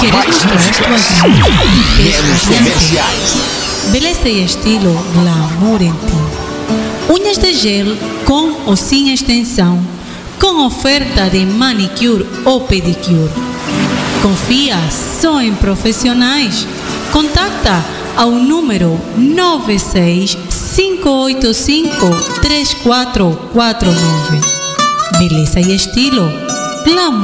mais músicas, menos comerciais. Beleza e estilo glamour em ti. Unhas de gel com ou sem extensão, com oferta de manicure ou pedicure. Confia só em profissionais. Contacta ao número 965853449. Beleza e estilo glamour.